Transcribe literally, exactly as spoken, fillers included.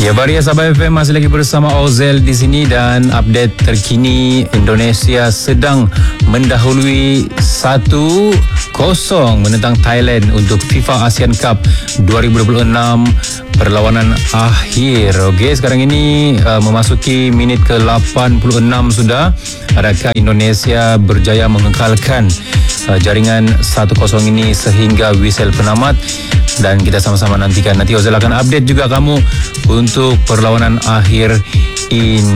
Ya, Baria Sabah F M masih lagi bersama Ozel di sini dan update terkini Indonesia sedang mendahului satu kosong menentang Thailand untuk FIFA ASEAN Cup dua ribu dua puluh enam perlawanan akhir. Okey, sekarang ini uh, memasuki minit ke lapan puluh enam sudah. Adakah Indonesia berjaya mengekalkan uh, jaringan satu kosong ini sehingga whistle penamat? Dan kita sama-sama nantikan. Nanti Ozel akan update juga kamu untuk perlawanan akhir ini.